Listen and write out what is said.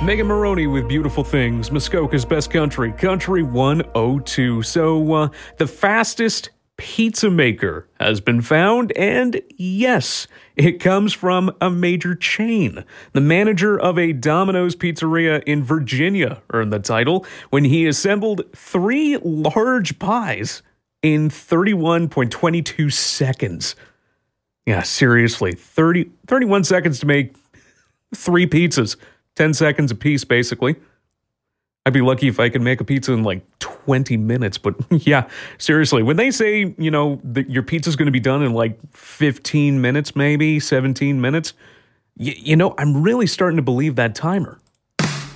Megan Maroney with Beautiful Things, Muskoka's Best Country, Country 102. So, the fastest pizza maker has been found, and yes, it comes from a major chain. The manager of a Domino's pizzeria in Virginia earned the title when he assembled 3 large pies in 31.22 seconds. Yeah, seriously, 31 seconds to make 3 pizzas. 10 seconds a piece, basically. I'd be lucky if I could make a pizza in like 20 minutes. But yeah, seriously, when they say, that your pizza's going to be done in like 15 minutes, maybe 17 minutes, I'm really starting to believe that timer.